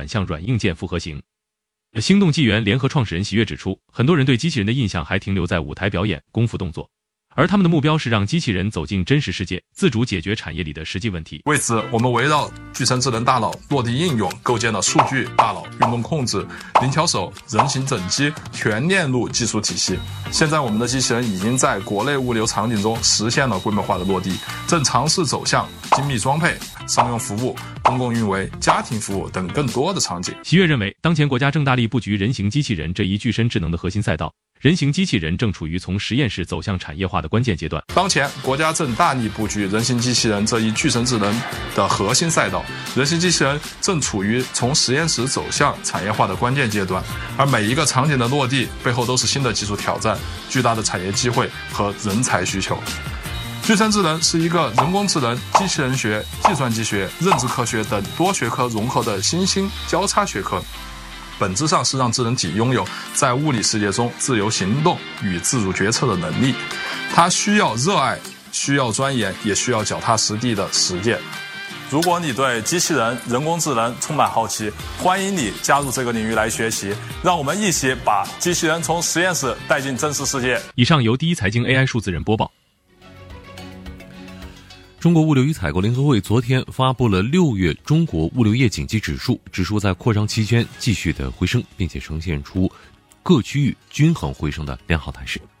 向软硬件复合型。星动纪元联合创始人喜悦指出，很多人对机器人的印象还停留在舞台表演、功夫动作，而他们的目标是让机器人走进真实世界，自主解决产业里的实际问题。 为此，我们围绕具身智能大脑落地应用，构建了数据大脑、运动控制、灵巧手、人形整机全链路技术体系。现在我们的机器人已经在国内物流场景中实现了规模化的落地，正尝试走向精密装配、商用服务、公共运维、家庭服务等更多的场景。 喜悦认为，当前国家正大力布局人形机器人这一具身智能的核心赛道，人形机器人正处于从实验室走向产业化的关键阶段。 当前国家正大力布局人形机器人这一具身智能的核心赛道，人形机器人正处于从实验室走向产业化的关键阶段，而每一个场景的落地背后都是新的技术挑战、巨大的产业机会和人才需求。具身智能是一个人工智能、机器人学、计算机学、认知科学等多学科融合的新兴交叉学科，本质上是让智能体拥有在物理世界中自由行动与自主决策的能力。它需要热爱，需要钻研，也需要脚踏实地的实践。如果你对机器人、人工智能充满好奇，欢迎你加入这个领域来学习，让我们一起把机器人从实验室带进真实世界。 以上由第一财经 AI 数字人播报。 中国物流与采购联合会昨天发布了6月中国物流业景气指数，指数在扩张期间继续的回升，并且呈现出各区域均衡回升的良好态势。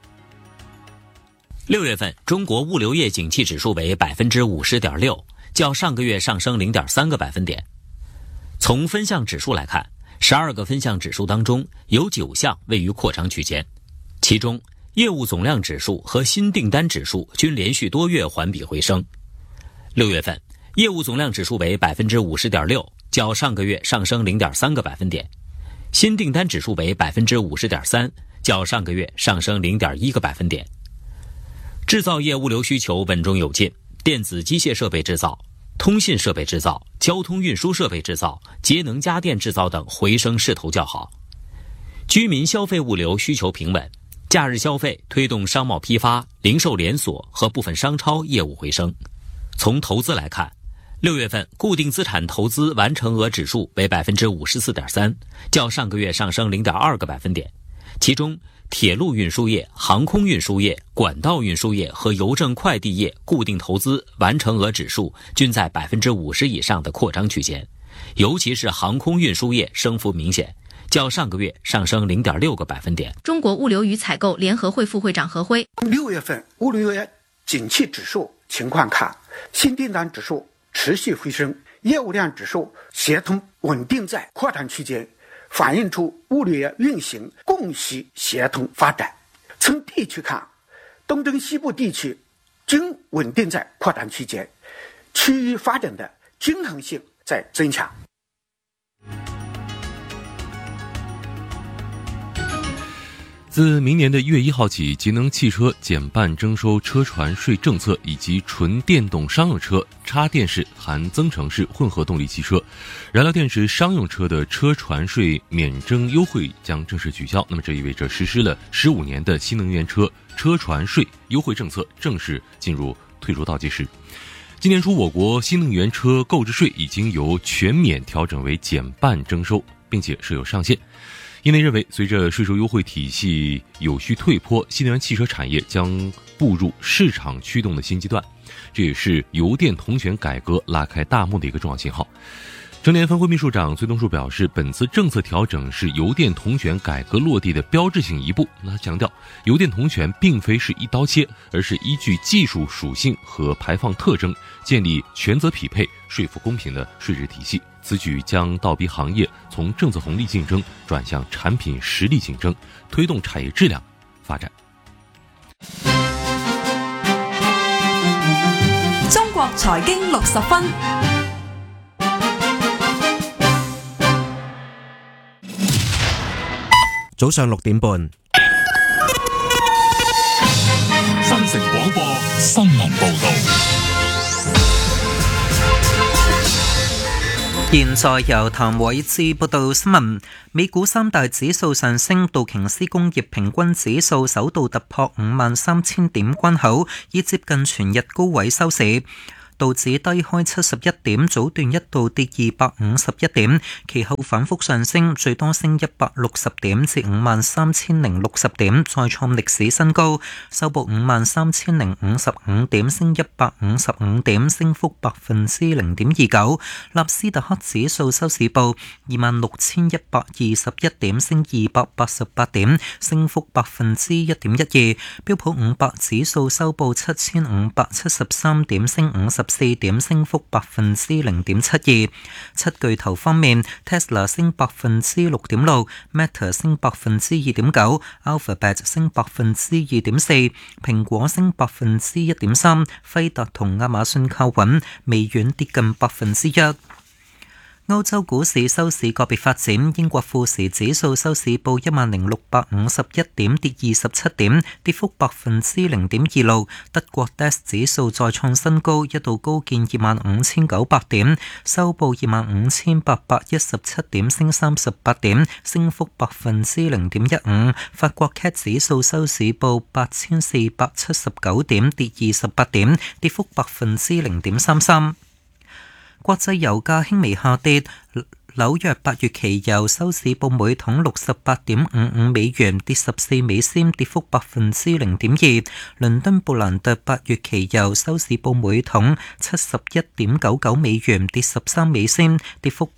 6月份中国物流业景气指数为 50.6%， 较上个月上升 0.3个百分点。从分项指数来看，12个分项指数当中有9项位于扩张区间，其中业务总量指数和新订单指数均连续多月环比回升。6月份业务总量指数为 50.6%， 较上个月上升 0.3个百分点，新订单指数为 50.3%， 较上个月上升 0.1个百分点。制造业物流需求稳中有进，电子机械设备制造、通信设备制造、交通运输设备制造、节能家电制造等回升势头较好。居民消费物流需求平稳，假日消费推动商贸批发、零售连锁和部分商超业务回升。从投资来看，6月份固定资产投资完成额指数为 54.3%， 较上个月上升 0.2个百分点。其中铁路运输业、航空运输业、管道运输业和邮政快递业固定投资完成额指数均在 50% 以上的扩张区间，尤其是航空运输业升幅明显，较上个月上升 0.6个百分点。 中国物流与采购联合会副会长何辉 ，6月份物流业景气指数情况看，新订单指数持续回升，业务量指数协同稳定在扩张区间，反映出物流业运行供需协同发展。从地区看，东中西部地区均稳定在扩张区间，区域发展的均衡性在增强。 自明年的1月1号起，节能汽车减半征收车船税政策以及纯电动商用车、插电式含增程式混合动力汽车、燃料电池商用车的车船税免征优惠将正式取消。那么这意味着实施了15年的新能源车车船税优惠政策正式进入退入倒计时。今年初，我国新能源车购置税已经由全免调整为减半征收，并且设有上限。业内认为，随着税收优惠体系有序退坡，新能源汽车产业将步入市场驱动的新阶段，这也是油电同权改革拉开大幕的一个重要信号。成联分会秘书长崔东树表示，本次政策调整是油电同权改革落地的标志性一步。他强调，油电同权并非是一刀切，而是依据技术属性和排放特征，建立权责匹配、税负公平的税制体系。此举将倒逼行业从政策红利竞争转向产品实力竞争，推动产业质量发展。 中國財經60分。 早上6點半， 新城廣播新聞報道。 現在由譚偉志報道新聞。美股三大指數上升，道瓊斯工業平均指數首度突破53,000點關口，以接近全日高位收市。 道指低開71點，早段一度跌251點，其後反覆上升，最多升160點至53,060點，再創歷史新高，收報53,055點，升155點，升幅0.29%。納斯達克指數收市報26,121點，升288點，升幅1.12%。標普500指數收報7,573點，升54點，升幅0.72%。七巨頭方面 ，Tesla 升6.6%， Meta 升2.9%， Alphabet 升2.4%， 蘋果升1.3%， 輝達同亞馬遜靠穩，微軟跌近1%。歐洲股市收市個別發展，英國富時指數收市報10,651點，跌27點，跌幅0.26%。德國 DAX 指數再創新高，一度高見25,900點，收報25,817點，升38點，升幅0.15%。法國 CAC 指數收市報8,479點，跌28點，跌幅0.33%。國際油價輕微下跌，紐約8月期油收市報每桶68.55美元，跌14美仙，跌幅0.2%。倫敦布蘭特8月期油收市報每桶71.99美元，跌13美仙，跌幅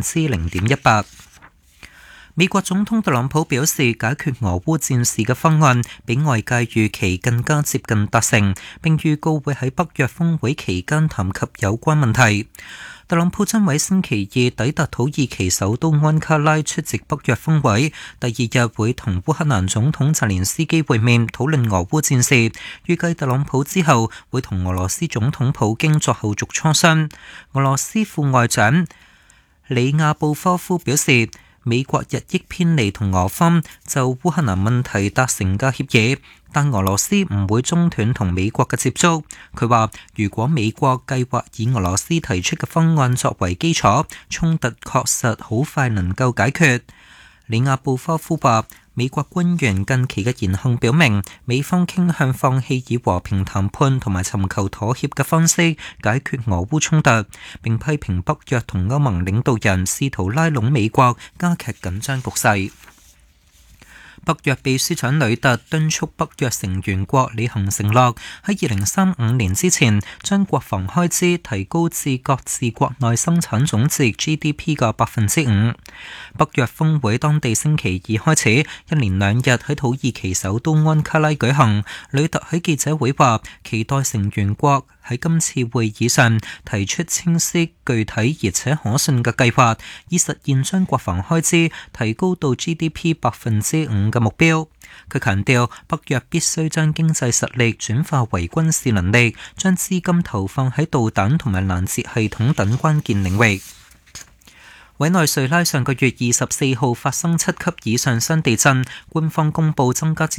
0.18%。美國總統特朗普表示，解決俄烏戰事嘅方案比外界預期更加接近達成，並預告會喺北約峰會期間談及有關問題。特朗普將喺星期二抵達土耳其首都安卡拉出席北約峰會，第二日會同烏克蘭總統澤連斯基會面，討論俄烏戰事。預計特朗普之後會同俄羅斯總統普京作後續磋商。俄羅斯副外長里亞布科夫表示，美國日益偏離同俄方就烏克蘭問題達成嘅協議，但俄羅斯唔會中斷同美國嘅接觸。佢話，如果美國計劃以俄羅斯提出嘅方案作為基礎，衝突確實好快能夠解決。里亞布科夫話，美國官員近期嘅言行表明，美方傾向放棄以和平談判同埋尋求妥協嘅方式解決俄烏衝突，並批評北約同歐盟領導人試圖拉攏美國，加劇緊張局勢。北約秘書長呂特敦促北約成員國履行承諾，喺2035年之前將國防開支提高至各自國內生產總值 GDP 嘅5%。北約峰會當地星期二開始，一連2日喺土耳其首都安卡拉舉行。呂特喺記者會話，期待成員國喺今次會議上提出清晰、具體而且可信嘅計劃，以實現將國防開支提高到 GDP 5%嘅目標。佢強調，北約必須將經濟實力轉化為軍事能力，將資金投放喺導彈同埋攔截系統等關鍵領域。委內瑞拉上個月24號發生7級以上雙地震，官方公布增加至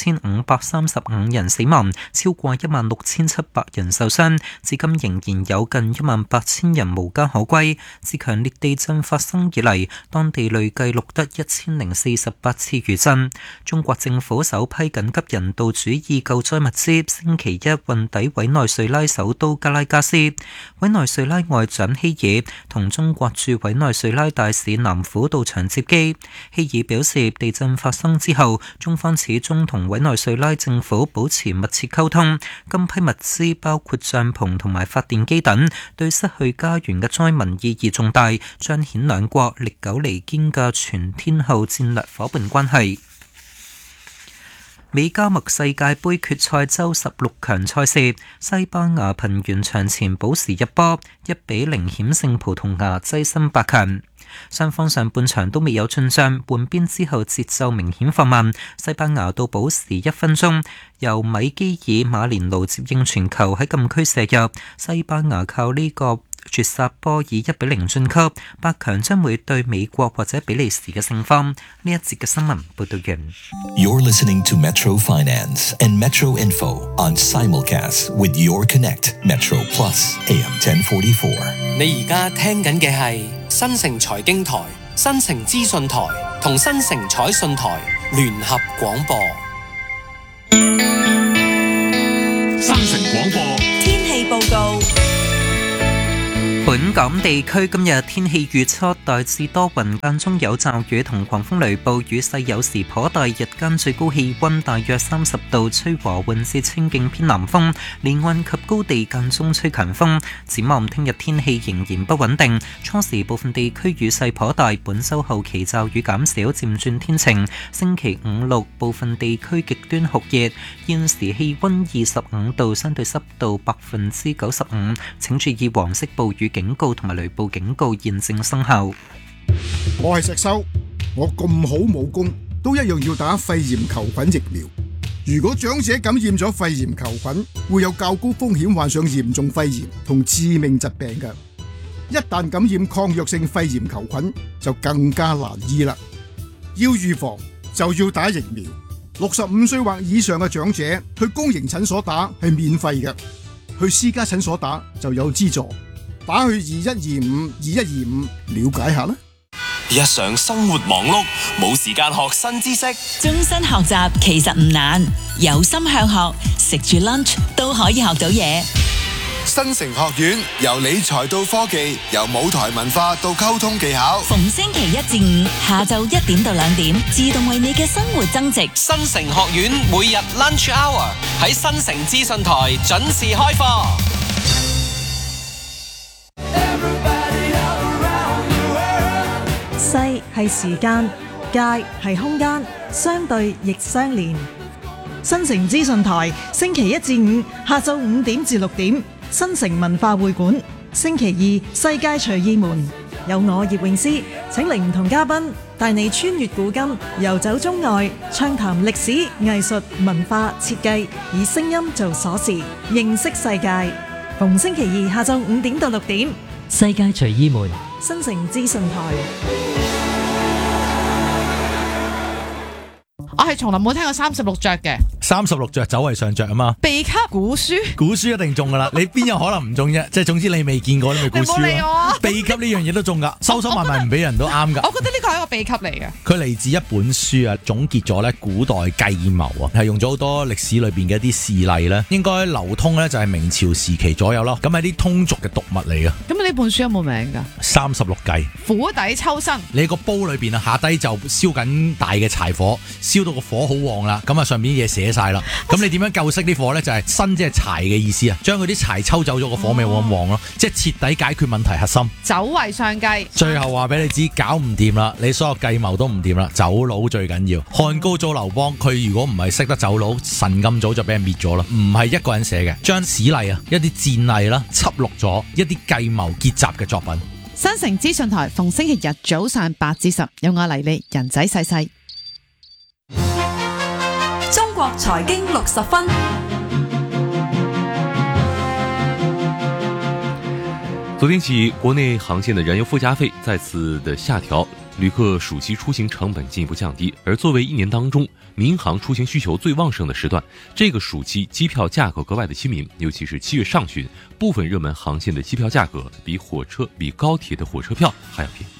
3535人死亡，超過16700人受傷，至今仍然有近18000人無家可歸。自強烈地震發生以嚟，當地累計錄得1048次餘震。中國政府首批緊急人道主義救災物資星期一運抵委內瑞拉首都加拉加斯。委內瑞拉外長希爾同中國駐委內瑞拉大使南虎到場接機。希爾表示，地震發生之後，中方始終同委內瑞拉政府保持密切溝通。今批物資包括帳篷同埋發電機等，對失去家園嘅災民意義重大，彰顯兩國歷久彌堅嘅全天候戰略夥伴關係。美加墨世界盃決賽周16強賽事，西班牙憑完場前補時入波1-0險勝葡萄牙，躋身8強。雙方上半場都未有進帳，換邊之後節奏明顯放慢。西班牙到補時1分鐘，由米基爾馬連奴接應傳球喺禁區射入，西班牙靠呢個絕殺波以1-0晉級，8強將會對美國或者比利時嘅勝方。呢一節嘅新聞報道完。 You're listening to Metro Finance and Metro Info on simulcast with Your Connect Metro Plus AM 1044。 你而家聽緊嘅係新城財經台、新城資訊台同新城彩訊台聯合廣播。 新城廣播天氣報告。 港地區今日天氣預測大致多雲，間中有驟雨同狂風雷暴，雨勢有時頗大，日間最高氣溫大約30度，吹和緩至清勁偏南風，離岸及高地間中吹強風。展望聽日天氣仍然不穩定，初時部分地區雨勢頗大，本週後期驟雨減少，漸轉天晴。星期5、6部分地區極端酷熱，現時氣溫25度，相對濕度95%，請注意黃色暴雨警告同埋雷暴警告現正生效。 我係石修，我咁好武功都一樣要打肺炎球菌疫苗。如果長者感染咗肺炎球菌，會有較高風險患上嚴重肺炎同致命疾病嘅。一旦感染抗藥性肺炎球菌，就更加難醫啦。要預防就要打疫苗。65歲或以上嘅長者去公營診所打係免費嘅，去私家診所打就有資助。打去2125了解下啦。 日常生活忙碌，冇時間學新知識。 終身學習其實唔難，有心向學，食住 lunch 都可以學到嘢。 新城學院由理財到科技，由舞台文化到溝通技巧。 逢星期1至5下晝1點到2點，自動為你嘅生活增值。 新城學院每日 lunch hour 喺新城資訊台準時開課。 世係時間，界係空間，相對亦相連。新城資訊台星期1至5下晝5點至6點，新城文化會館。星期2世界隨意門，有我葉詠詩請嚟唔同嘉賓，帶你穿越古今，遊走中外，暢談歷史、藝術、文化、設計，以聲音做鎖匙，認識世界。逢星期2下晝5點到6點， 世界隨意門， 新城資訊台。 我係從來冇聽過36着嘅 ，36着走為上着啊嘛。 秘笈古書一定中噶啦，你邊有可能唔中啫？即係總之你未見過你咪估書咯。秘笈呢樣嘢都中噶，收埋唔俾人都啱噶。 我覺得呢個係一個秘笈嚟嘅。 佢嚟自一本書啊，總結咗咧古代計謀啊，係用咗好多歷史裏邊嘅一啲事例咧，應該流通咧就係明朝時期左右咯。咁係啲通俗嘅讀物嚟嘅。 咁呢本書有冇名噶 ？36計， 釜底抽薪。 你個煲裏邊啊，下低就燒緊大嘅柴火，燒到個火好旺啦，咁啊上面啲嘢寫晒啦。咁你點樣救熄啲火咧？就係薪即係柴嘅意思啊，將佢啲柴抽走咗，個火咪冇咁旺咯，即係徹底解決問題核心。 走為上計。 最後話俾你知，搞唔掂啦，你所有計謀都唔掂啦，走佬最緊要。漢高祖劉邦，佢如果唔係識得走佬，神咁早就俾人滅咗啦。唔係一個人寫嘅，將史例啊，一啲戰例啦，輯錄咗一啲計謀結集嘅作品。 新城資訊台逢星期日早上8至10，有我黎莉人仔細細。 中國財經60分。 昨天起，国内航线的燃油附加费再次的下调，旅客暑期出行成本进一步降低。而作为一年当中民航出行需求最旺盛的时段，这个暑期机票价格格外的亲民，尤其是7月上旬，部分热门航线的机票价格比高铁的火车票还要便宜。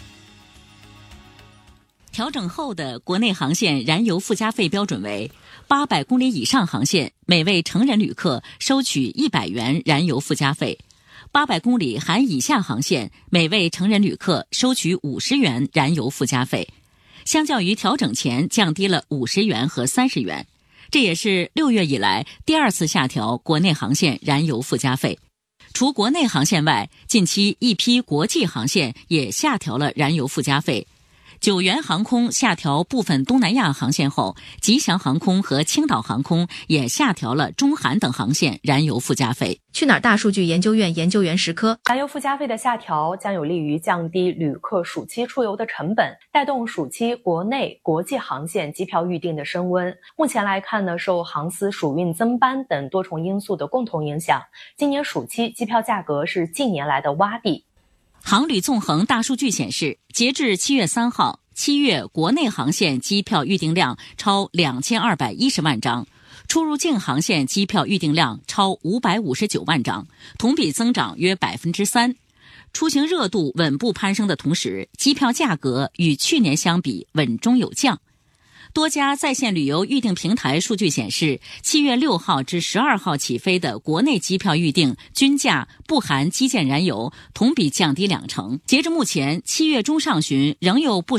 调整后的国内航线燃油附加费标准为800公里以上航线，每位成人旅客收取100元燃油附加费；800公里含以下航线，每位成人旅客收取50元燃油附加费。相较于调整前降低了50元和30元，这也是6月以来第2次下调国内航线燃油附加费。除国内航线外，近期一批国际航线也下调了燃油附加费。9元航空下调部分东南亚航线后，吉祥航空和青岛航空也下调了中韩等航线燃油附加费。 去哪儿大数据研究院研究员石科， 燃油附加费的下调将有利于降低旅客暑期出游的成本，带动暑期国内、国际航线机票预订的升温。目前来看呢，受航司暑运增班等多重因素的共同影响，今年暑期机票价格是近年来的洼地。 航旅纵横大数据显示，截至7月3号，7月国内航线机票预订量超2210万张，出入境航线机票预订量超559万张，同比增长约 3%。出行热度稳步攀升的同时，机票价格与去年相比稳中有降。 多家在线旅游预订平台数据显示，7月6号至12号起飞的国内机票预订均价不含基建燃油，同比降低20%。截至目前，7月中上旬仍有不